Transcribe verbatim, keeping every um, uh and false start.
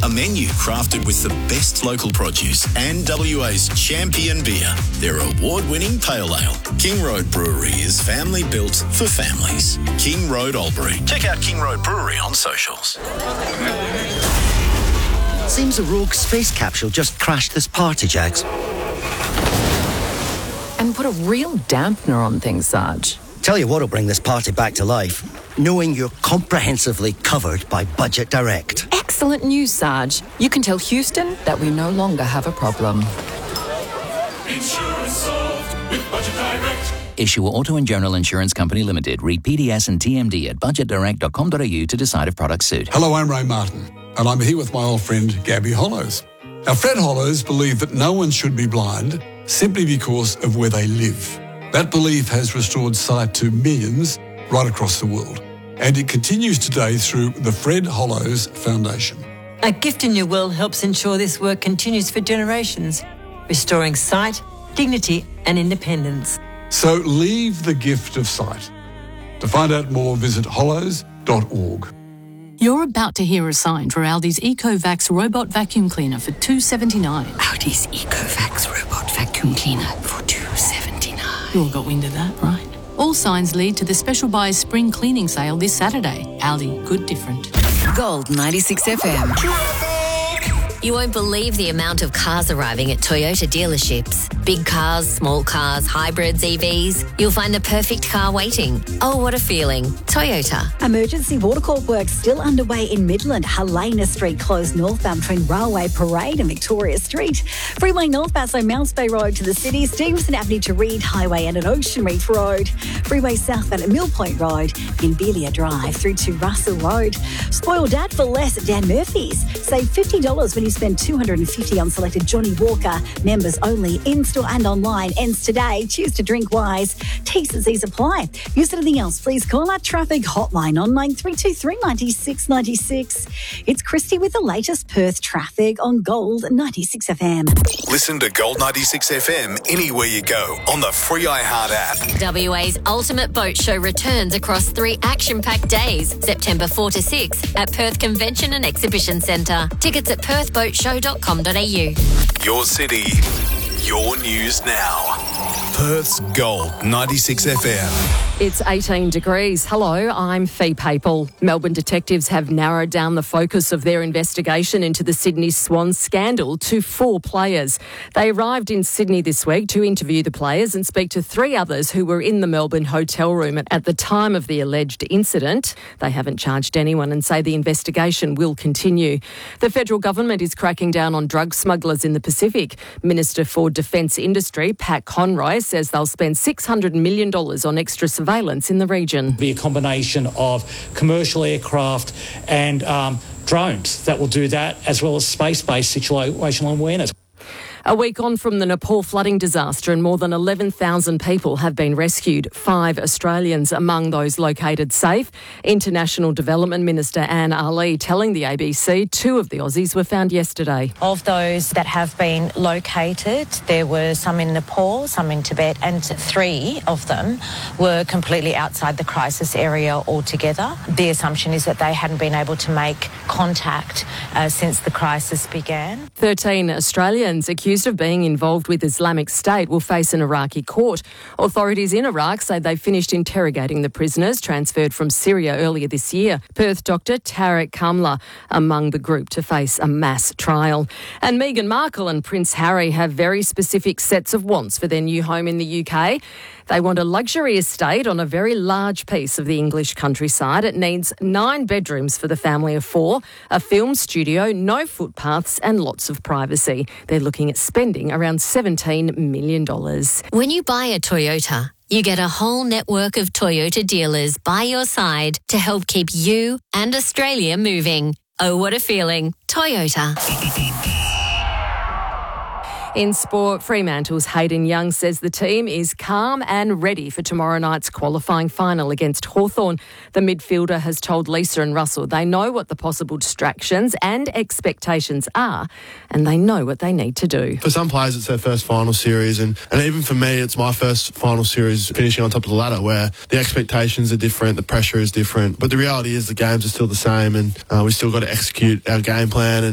A menu crafted with the best local produce and W A's champion beer, their award-winning pale ale. King Road Brewery is family built for families. King Road Albury. Check out King Road Brewery on socials. Seems a rogue space capsule just crashed this party, Jags. And put a real dampener on things, Sarge. Tell you what'll bring this party back to life. Knowing you're comprehensively covered by Budget Direct. Excellent news, Sarge. You can tell Houston that we no longer have a problem. Insurance solved with Budget Direct. Issue Auto and General Insurance Company Limited. Read P D S and T M D at budget direct dot com dot a u to decide if products suit. Hello, I'm Ray Martin, and I'm here with my old friend Gabby Hollows. Now, Fred Hollows believed that no one should be blind simply because of where they live. That belief has restored sight to millions right across the world, and it continues today through the Fred Hollows Foundation. A Gift in Your Will helps ensure this work continues for generations, restoring sight, dignity and independence. So leave the gift of sight. To find out more, visit hollows dot org. You're about to hear a sign for Aldi's EcoVax robot vacuum cleaner for two dollars seventy-nine. Aldi's EcoVax robot vacuum cleaner for two dollars seventy-nine. You all got wind of that, right? All signs lead to the Special Buys Spring Cleaning Sale this Saturday. Aldi, good different. Gold ninety-six F M. You won't believe the amount of cars arriving at Toyota dealerships. Big cars, small cars, hybrids, E Vs. You'll find the perfect car waiting. Oh, what a feeling. Toyota. Emergency water court work still underway in Midland. Helena Street closed northbound between Railway Parade and Victoria Street. Freeway northbound, so Mounts Bay Road to the city, Stevenson Avenue to Reed Highway and at Ocean Reef Road. Freeway southbound at Mill Point Road, Imbelia Drive through to Russell Road. Spoil Dad for less at Dan Murphy's. Save fifty dollars when you spend two hundred fifty dollars on selected Johnny Walker. Members only, in-store and online. Ends today. Choose to drink wise. T's and C's apply. Use anything else, please call our traffic hotline on nine three two three, nine six nine six. It's Christy with the latest Perth traffic on Gold ninety-six F M. Listen to Gold ninety-six F M anywhere you go on the free iHeart app. W A's Ultimate Boat Show returns across three action-packed days, September fourth to sixth at Perth Convention and Exhibition Centre. Tickets at perth boat show dot com dot a u. Your city, your news now. Perth's Gold ninety-six F M. It's eighteen degrees. Hello, I'm Fee Papel. Melbourne detectives have narrowed down the focus of their investigation into the Sydney Swans scandal to four players. They arrived in Sydney this week to interview the players and speak to three others who were in the Melbourne hotel room at the time of the alleged incident. They haven't charged anyone and say the investigation will continue. The federal government is cracking down on drug smugglers in the Pacific. Minister for Defence Industry, Pat Conroy, says they'll spend six hundred million dollars on extra surveillance in the region. Be a combination of commercial aircraft and um, drones that will do that, as well as space-based situational awareness. A week on from the Nepal flooding disaster and more than eleven thousand people have been rescued, five Australians among those located safe. International Development Minister Anne Ali telling the A B C two of the Aussies were found yesterday. Of those that have been located, there were some in Nepal, some in Tibet, and three of them were completely outside the crisis area altogether. The assumption is that they hadn't been able to make contact uh, since the crisis began. thirteen Australians accused of being involved with Islamic State will face an Iraqi court. Authorities in Iraq say they finished interrogating the prisoners transferred from Syria earlier this year. Perth doctor Tarek Kamla among the group to face a mass trial. And Meghan Markle and Prince Harry have very specific sets of wants for their new home in the U K. They want a luxury estate on a very large piece of the English countryside. It needs nine bedrooms for the family of four, a film studio, no footpaths and lots of privacy. They're looking at spending around seventeen million dollars. When you buy a Toyota, you get a whole network of Toyota dealers by your side to help keep you and Australia moving. Oh, what a feeling. Toyota. In sport, Fremantle's Hayden Young says the team is calm and ready for tomorrow night's qualifying final against Hawthorn. The midfielder has told Lisa and Russell they know what the possible distractions and expectations are, and they know what they need to do. For some players, it's their first final series, and, and even for me, it's my first final series finishing on top of the ladder, where the expectations are different, the pressure is different, but the reality is the games are still the same, and uh, we still got to execute our game plan. And